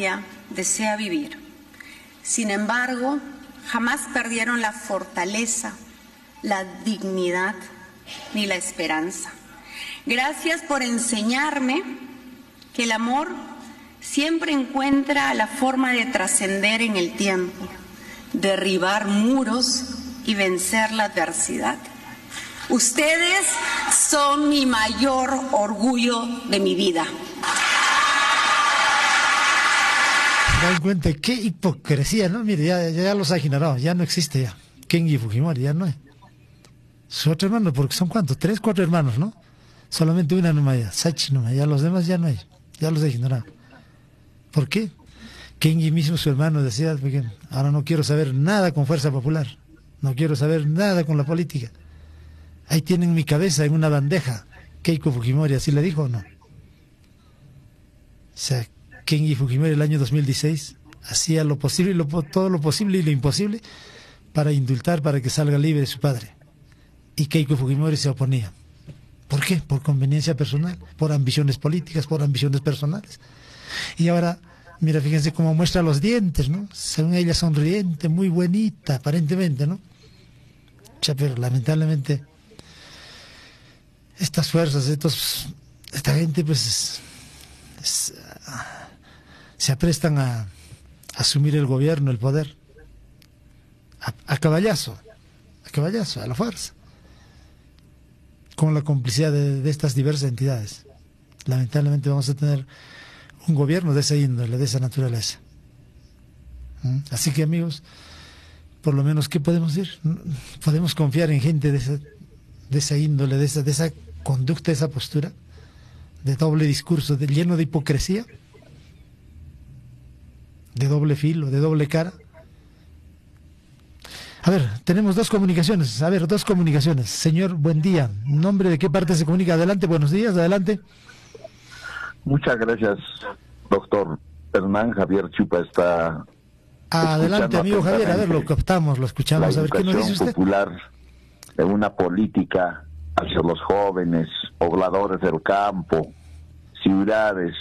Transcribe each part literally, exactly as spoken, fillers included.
familia desea vivir. Sin embargo, jamás perdieron la fortaleza, la dignidad ni la esperanza. Gracias por enseñarme que el amor siempre encuentra la forma de trascender en el tiempo, derribar muros y vencer la adversidad. Ustedes son mi mayor orgullo de mi vida. Se dan cuenta, qué hipocresía, ¿no? Mire, ya, ya, ya los ha ignorado, ya no existe ya. Kenji Fujimori, ya no hay. Sus otros hermanos, porque son cuántos, tres, cuatro hermanos, ¿no? Solamente una nomás ya, Sachi nomás, ya los demás ya no hay, ya los ha ignorado. ¿Por qué? Kenji mismo, su hermano, decía, ahora no quiero saber nada con Fuerza Popular, no quiero saber nada con la política. Ahí tienen mi cabeza en una bandeja. Keiko Fujimori, ¿así le dijo o no? O sea, Kenji Fujimori el año dos mil dieciséis hacía lo posible, lo, todo lo posible y lo imposible para indultar, para que salga libre su padre. Y Keiko Fujimori se oponía. ¿Por qué? Por conveniencia personal, por ambiciones políticas, por ambiciones personales. Y ahora, mira, fíjense cómo muestra los dientes, ¿no? Según ella, sonriente, muy bonita, aparentemente, ¿no? O sea, pero lamentablemente, estas fuerzas, estos, esta gente, pues, es, es, se aprestan a, a asumir el gobierno, el poder, a, a caballazo, a caballazo, a la fuerza, con la complicidad de, de estas diversas entidades. Lamentablemente vamos a tener un gobierno de esa índole, de esa naturaleza. ¿Mm? Así que, amigos, por lo menos, ¿qué podemos decir? Podemos confiar en gente de esa, de esa índole, de esa, de esa conducta, de esa postura, de doble discurso, de, lleno de hipocresía, de doble filo, de doble cara. A ver, tenemos dos comunicaciones. A ver, dos comunicaciones. Señor, buen día. ¿Nombre de qué parte se comunica? Adelante, buenos días, adelante. Muchas gracias, doctor Hernán. Javier Chupa está... Adelante, amigo Javier, a ver, lo captamos, lo escuchamos. A ver, ¿qué nos dice usted? La educación popular de una política hacia los jóvenes, pobladores del campo, ciudades,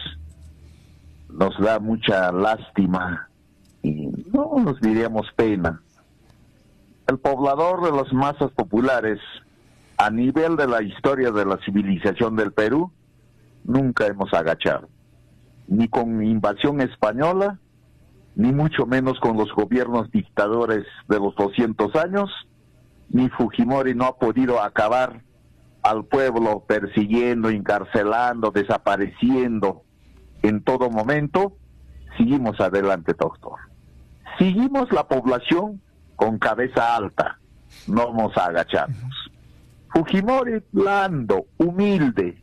nos da mucha lástima y no nos diríamos pena. El poblador de las masas populares, a nivel de la historia de la civilización del Perú, nunca hemos agachado, ni con invasión española, ni mucho menos con los gobiernos dictadores de los doscientos años, ni Fujimori no ha podido acabar al pueblo persiguiendo, encarcelando, desapareciendo en todo momento. Seguimos adelante, doctor. Seguimos la población con cabeza alta, no vamos a agacharnos. Fujimori blando, humilde,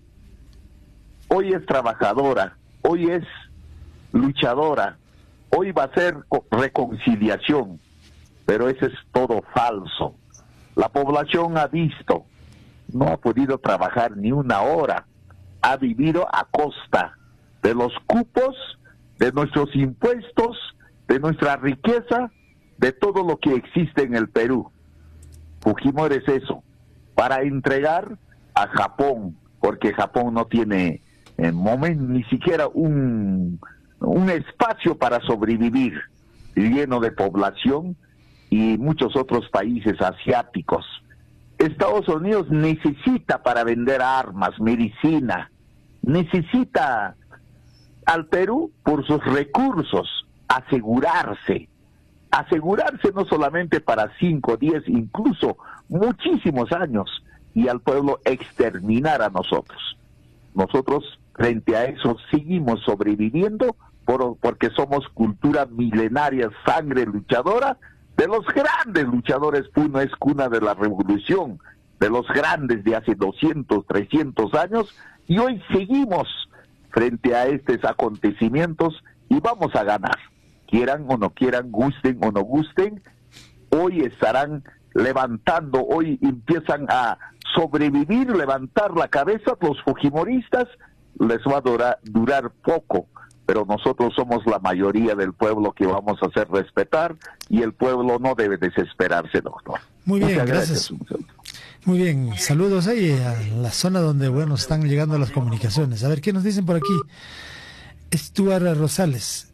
hoy es trabajadora, hoy es luchadora, hoy va a ser reconciliación, pero eso es todo falso. La población ha visto, no ha podido trabajar ni una hora, ha vivido a costa de los cupos, de nuestros impuestos, de nuestra riqueza, de todo lo que existe en el Perú. Fujimori es eso, para entregar a Japón, porque Japón no tiene en momento ni siquiera un, un espacio para sobrevivir, lleno de población, y muchos otros países asiáticos. Estados Unidos necesita para vender armas, medicina, necesita al Perú por sus recursos, asegurarse, asegurarse no solamente para cinco, diez, incluso muchísimos años, y al pueblo exterminar a nosotros. Nosotros frente a eso seguimos sobreviviendo por, porque somos cultura milenaria, sangre luchadora, de los grandes luchadores. Puno es cuna de la revolución, de los grandes de hace doscientos, trescientos años, y hoy seguimos frente a estos acontecimientos y vamos a ganar. Quieran o no quieran, gusten o no gusten, hoy estarán levantando, hoy empiezan a sobrevivir, levantar la cabeza. Los fujimoristas les va a durar, durar poco, pero nosotros somos la mayoría del pueblo que vamos a hacer respetar, y el pueblo no debe desesperarse, doctor. Muy bien, Muchas gracias. gracias. Muy bien, saludos ahí a la zona donde, bueno, están llegando las comunicaciones. A ver, ¿qué nos dicen por aquí? Stuart Rosales.